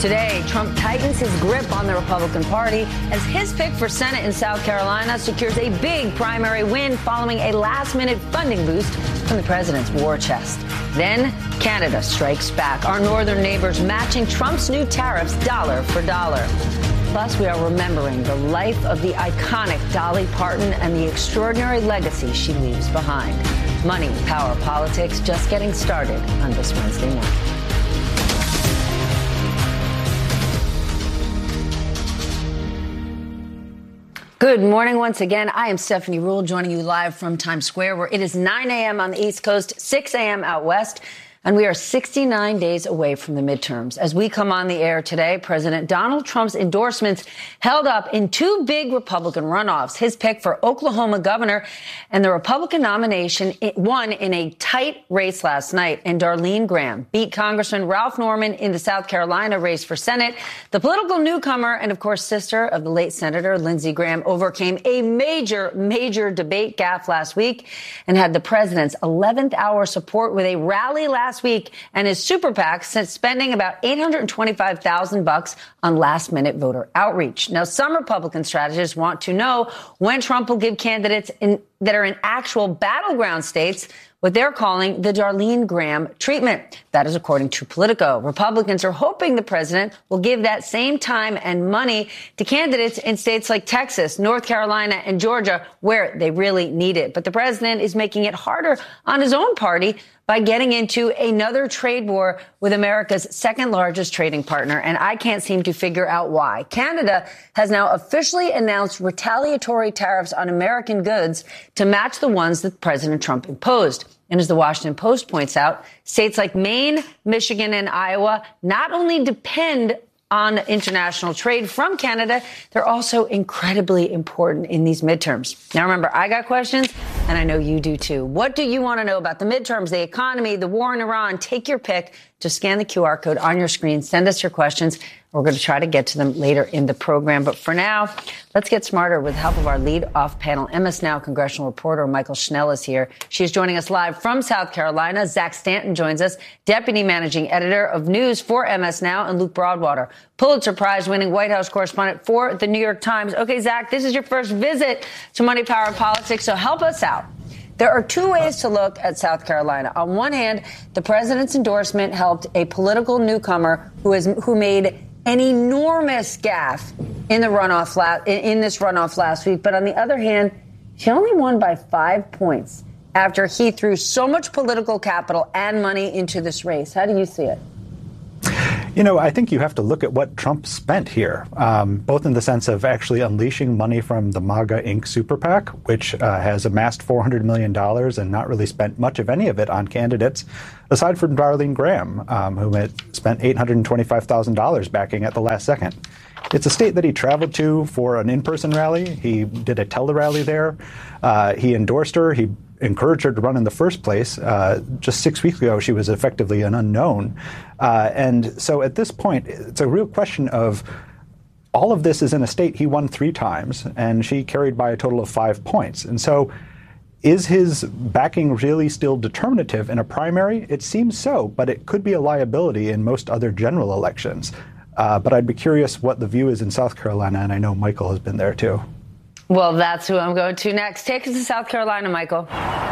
Today, Trump tightens his grip on the Republican Party as his pick for Senate in South Carolina secures a big primary win following a last-minute funding boost from the president's war chest. Then, Canada strikes back, our northern neighbors matching Trump's new tariffs dollar for dollar. Plus, we are remembering the life of the iconic Dolly Parton and the extraordinary legacy she leaves behind. Money, power, politics, just getting started on this Wednesday morning. Good morning once again. I am Stephanie Ruhle, joining you live from Times Square, where it is 9 a.m. on the East Coast, 6 a.m. out west. And we are 69 days away from the midterms. As we come on the air today, President Donald Trump's endorsements held up in two big Republican runoffs. His pick for Oklahoma governor and the Republican nomination won in a tight race last night. And Darlene Graham beat Congressman Ralph Norman in the South Carolina race for Senate. The political newcomer and, of course, sister of the late Senator Lindsey Graham overcame a major debate gaffe last week and had the president's 11th hour support with a rally last week and his super PAC since spending about $825,000 on last-minute voter outreach. Now, some Republican strategists want to know when Trump will give candidates that are in actual battleground states what they're calling the Darlene Graham treatment. That is according to Politico. Republicans are hoping the president will give that same time and money to candidates in states like Texas, North Carolina, and Georgia, where they really need it. But the president is making it harder on his own party by getting into another trade war with America's second largest trading partner. And I can't seem to figure out why. Canada has now officially announced retaliatory tariffs on American goods to match the ones that President Trump imposed. And as the Washington Post points out, states like Maine, Michigan, and Iowa not only depend on international trade from Canada, they're also incredibly important in these midterms. Now, remember, I got questions, and I know you do too. What do you want to know about the midterms, the economy, the war in Iran? Take your pick. Just scan the QR code on your screen. Send us your questions. We're going to try to get to them later in the program. But for now, let's get smarter with the help of our lead-off panel. MS Now congressional reporter Michael Schnell is here. She's joining us live from South Carolina. Zach Stanton joins us, deputy managing editor of news for MS Now, and Luke Broadwater, Pulitzer Prize-winning White House correspondent for the New York Times. Okay, Zach, this is your first visit to Money, Power, and Politics, so help us out. There are two ways to look at South Carolina. On one hand, the president's endorsement helped a political newcomer who made an enormous gaffe in this runoff last week. But on the other hand, she only won by 5 points after he threw so much political capital and money into this race. How do you see it? You know, I think you have to look at what Trump spent here, both in the sense of actually unleashing money from the MAGA Inc. super PAC, which has amassed $400 million and not really spent much of any of it on candidates, aside from Darlene Graham, who had spent $825,000 backing at the last second. It's a state that he traveled to for an in-person rally. He did a tele-rally there. He endorsed her. He encouraged her to run in the first place. Just 6 weeks ago, she was effectively an unknown. And so at this point, it's a real question of all of this is in a state he won 3 times, and she carried by a total of 5 points. And so is his backing really still determinative in a primary? It seems so, but it could be a liability in most other general elections. But I'd be curious what the view is in South Carolina, and I know Michael has been there too. Well, that's who I'm going to next. Take us to South Carolina, Michael.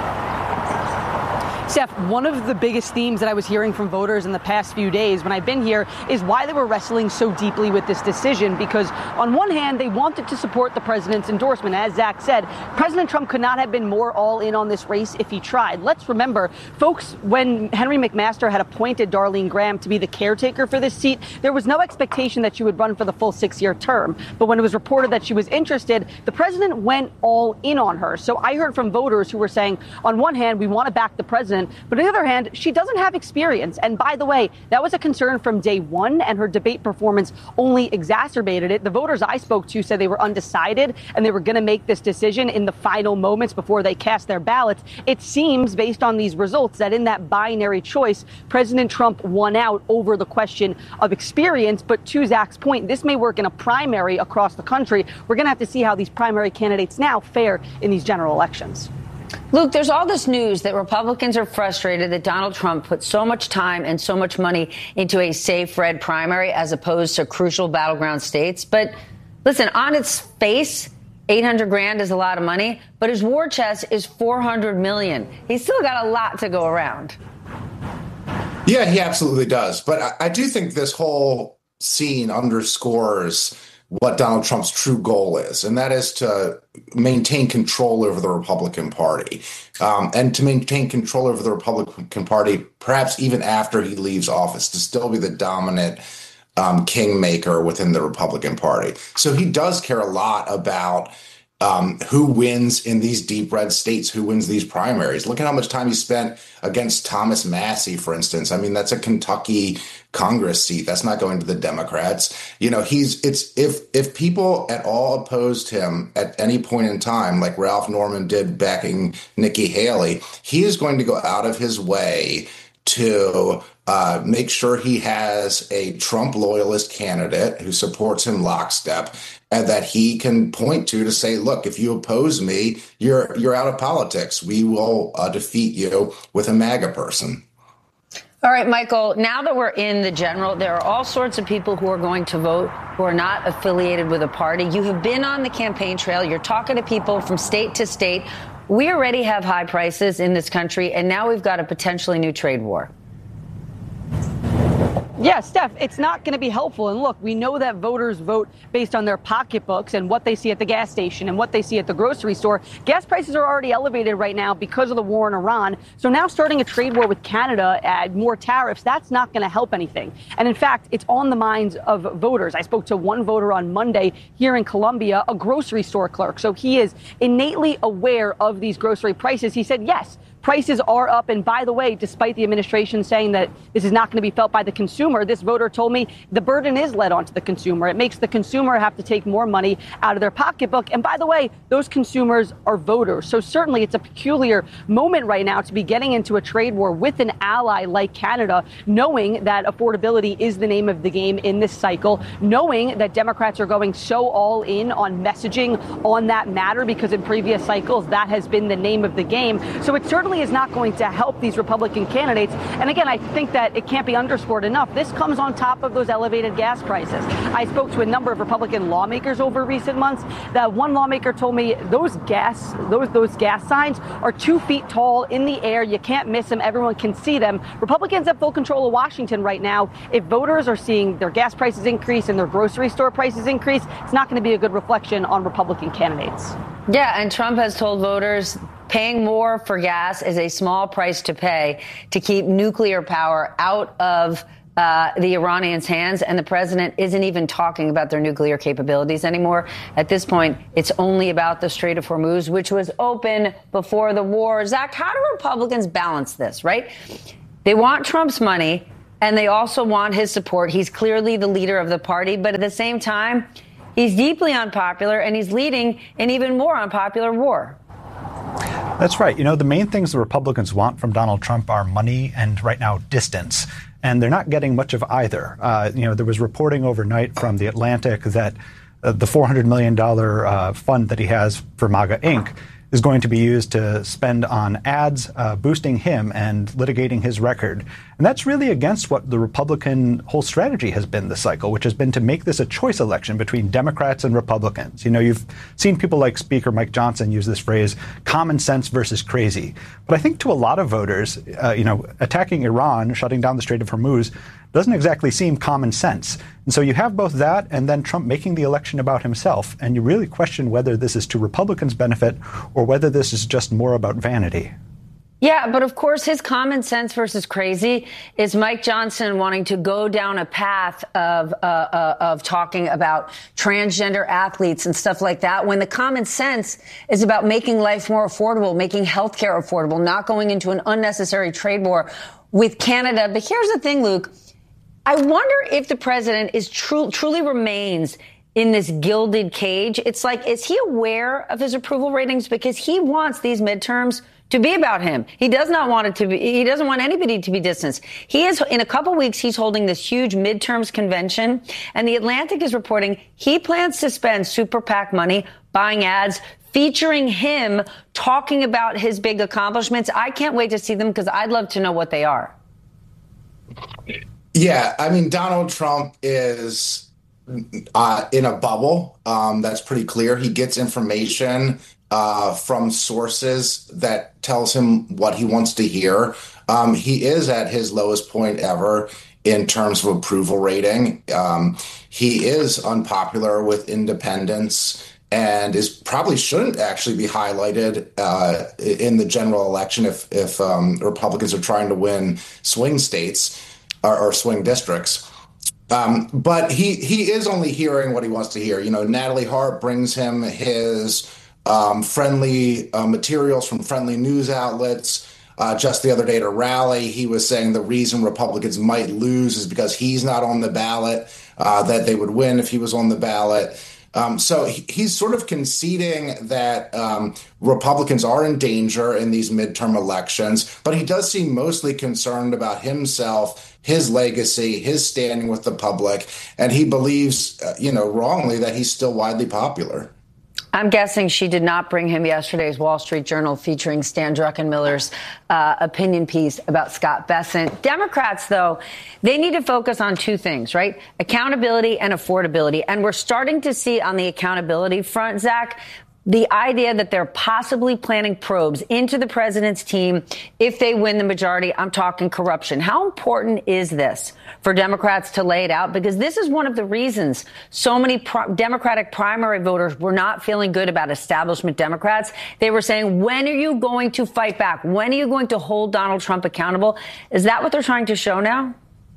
Steph, one of the biggest themes that I was hearing from voters in the past few days when I've been here is why they were wrestling so deeply with this decision. Because on one hand, they wanted to support the president's endorsement. As Zach said, President Trump could not have been more all in on this race if he tried. Let's remember, folks, when Henry McMaster had appointed Darlene Graham to be the caretaker for this seat, there was no expectation that she would run for the full 6-year term. But when it was reported that she was interested, the president went all in on her. So I heard from voters who were saying, on one hand, we want to back the president, but on the other hand, she doesn't have experience. And by the way, that was a concern from day one, and her debate performance only exacerbated it. The voters I spoke to said they were undecided and they were going to make this decision in the final moments before they cast their ballots. It seems, based on these results, that in that binary choice, President Trump won out over the question of experience. But to Zach's point, this may work in a primary across the country. We're going to have to see how these primary candidates now fare in these general elections. Luke, there's all this news that Republicans are frustrated that Donald Trump put so much time and so much money into a safe red primary as opposed to crucial battleground states. But listen, on its face, 800 grand is a lot of money, but his war chest is 400 million. He's still got a lot to go around. Yeah, he absolutely does. But I do think this whole scene underscores what Donald Trump's true goal is, and that is to maintain control over the Republican Party, and to maintain control over the Republican Party, perhaps even after he leaves office, to still be the dominant kingmaker within the Republican Party. So he does care a lot about who wins in these deep red states, who wins these primaries. Look at how much time he spent against Thomas Massie, for instance. I mean, that's a Kentucky Congress seat. That's not going to the Democrats. You know, if people at all opposed him at any point in time, like Ralph Norman did backing Nikki Haley, he is going to go out of his way to make sure he has a Trump loyalist candidate who supports him lockstep, and that he can point to say, look, if you oppose me, you're out of politics. We will defeat you with a MAGA person. All right, Michael, now that we're in the general, there are all sorts of people who are going to vote who are not affiliated with a party. You have been on the campaign trail. You're talking to people from state to state. We already have high prices in this country, and now we've got a potentially new trade war. Yeah, Steph, it's not going to be helpful. And look, we know that voters vote based on their pocketbooks and what they see at the gas station and what they see at the grocery store. Gas prices are already elevated right now because of the war in Iran. So now starting a trade war with Canada, add more tariffs, that's not going to help anything. And in fact, it's on the minds of voters. I spoke to one voter on Monday here in Columbia, a grocery store clerk. So he is innately aware of these grocery prices. He said, yes, prices are up. And by the way, despite the administration saying that this is not going to be felt by the consumer, this voter told me the burden is led onto the consumer. It makes the consumer have to take more money out of their pocketbook. And by the way, those consumers are voters. So certainly it's a peculiar moment right now to be getting into a trade war with an ally like Canada, knowing that affordability is the name of the game in this cycle, knowing that Democrats are going so all in on messaging on that matter, because in previous cycles that has been the name of the game. So it certainly is not going to help these Republican candidates. And again, I think that it can't be underscored enough. This comes on top of those elevated gas prices. I spoke to a number of Republican lawmakers over recent months. That one lawmaker told me those gas signs are 2 feet tall in the air. You can't miss them. Everyone can see them. Republicans have full control of Washington right now. If voters are seeing their gas prices increase and their grocery store prices increase, it's not going to be a good reflection on Republican candidates. Yeah, and Trump has told voters paying more for gas is a small price to pay to keep nuclear power out of the Iranians' hands. And the president isn't even talking about their nuclear capabilities anymore. At this point, it's only about the Strait of Hormuz, which was open before the war. Zach, how do Republicans balance this, right? They want Trump's money, and they also want his support. He's clearly the leader of the party, but at the same time, he's deeply unpopular, and he's leading an even more unpopular war. That's right. You know, the main things the Republicans want from Donald Trump are money and, right now, distance. And they're not getting much of either. There was reporting overnight from The Atlantic that the $400 million fund that he has for MAGA Inc. is going to be used to spend on ads, boosting him and litigating his record. And that's really against what the Republican whole strategy has been this cycle, which has been to make this a choice election between Democrats and Republicans. You know, you've seen people like Speaker Mike Johnson use this phrase, common sense versus crazy. But I think to a lot of voters, attacking Iran, shutting down the Strait of Hormuz, doesn't exactly seem common sense. And so you have both that and then Trump making the election about himself. And you really question whether this is to Republicans' benefit or whether this is just more about vanity. Yeah, but of course, his common sense versus crazy is Mike Johnson wanting to go down a path of talking about transgender athletes and stuff like that, when the common sense is about making life more affordable, making health care affordable, not going into an unnecessary trade war with Canada. But here's the thing, Luke. I wonder if the president is truly remains in this gilded cage. It's like, is he aware of his approval ratings? Because he wants these midterms to be about him. He does not want it to be. He doesn't want anybody to be distanced. He is, in a couple weeks, he's holding this huge midterms convention. And The Atlantic is reporting he plans to spend super PAC money buying ads, featuring him talking about his big accomplishments. I can't wait to see them because I'd love to know what they are. Yeah, I mean, Donald Trump is in a bubble. That's pretty clear. He gets information from sources that tells him what he wants to hear. He is at his lowest point ever in terms of approval rating. He is unpopular with independents and probably shouldn't actually be highlighted in the general election if Republicans are trying to win swing states or swing districts. But he is only hearing what he wants to hear. You know, Natalie Hart brings him his friendly materials from friendly news outlets. Just the other day at a rally, he was saying the reason Republicans might lose is because he's not on the ballot, that they would win if he was on the ballot. So he's sort of conceding that Republicans are in danger in these midterm elections, but he does seem mostly concerned about himself, his legacy, his standing with the public, and he believes, wrongly, that he's still widely popular. I'm guessing she did not bring him yesterday's Wall Street Journal featuring Stan Druckenmiller's opinion piece about Scott Bessent. Democrats, though, they need to focus on two things, right? Accountability and affordability. And we're starting to see on the accountability front, Zach, the idea that they're possibly planning probes into the president's team if they win the majority. I'm talking corruption. How important is this for Democrats to lay it out? Because this is one of the reasons so many Democratic primary voters were not feeling good about establishment Democrats. They were saying, when are you going to fight back? When are you going to hold Donald Trump accountable? Is that what they're trying to show now?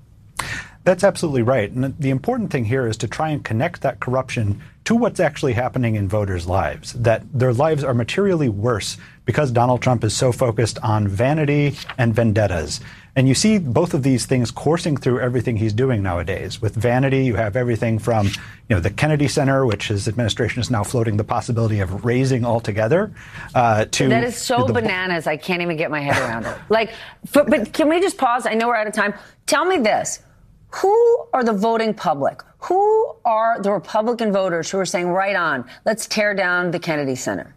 That's absolutely right. And the important thing here is to try and connect that corruption to what's actually happening in voters' lives, that their lives are materially worse because Donald Trump is so focused on vanity and vendettas. And you see both of these things coursing through everything he's doing nowadays. With vanity, you have everything from, the Kennedy Center, which his administration is now floating the possibility of raising altogether, to... That is so bananas, I can't even get my head around it. But can we just pause? I know we're out of time. Tell me this. Who are the voting public? Who are the Republican voters who are saying, right on, let's tear down the Kennedy Center?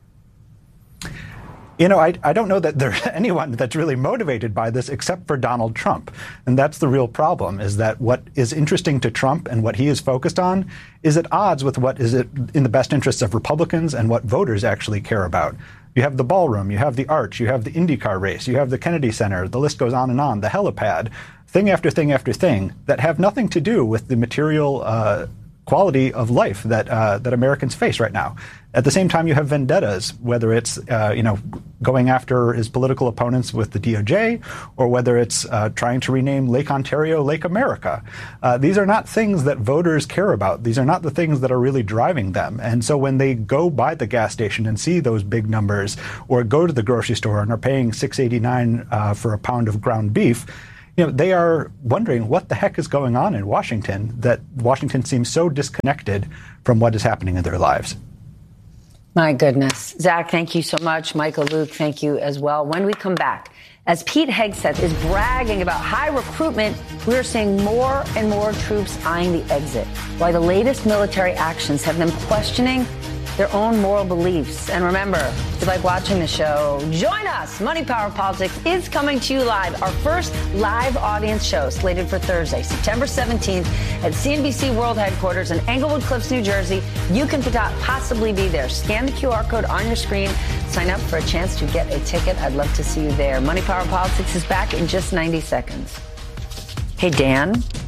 I don't know that there's anyone that's really motivated by this except for Donald Trump. And that's the real problem, is that what is interesting to Trump and what he is focused on is at odds with what is in the best interests of Republicans and what voters actually care about. You have the ballroom, you have the arch, you have the IndyCar race, you have the Kennedy Center, the list goes on, the helipad, thing after thing after thing that have nothing to do with the material quality of life that Americans face right now. At the same time, you have vendettas, whether it's going after his political opponents with the DOJ, or whether it's trying to rename Lake Ontario Lake America. These are not things that voters care about. These are not the things that are really driving them. And so when they go by the gas station and see those big numbers, or go to the grocery store and are paying $6.89 for a pound of ground beef, they are wondering what the heck is going on in Washington, that Washington seems so disconnected from what is happening in their lives. My goodness. Zach, thank you so much. Michael, Luke, thank you as well. When we come back, as Pete Hegseth is bragging about high recruitment, we are seeing more and more troops eyeing the exit, while the latest military actions have them questioning their own moral beliefs. And remember, if you like watching the show, join us. Money, Power, Politics is coming to you live. Our first live audience show slated for Thursday, September 17th at CNBC World Headquarters in Englewood Cliffs, New Jersey. You can possibly be there. Scan the QR code on your screen. Sign up for a chance to get a ticket. I'd love to see you there. Money, Power, Politics is back in just 90 seconds. Hey, Dan.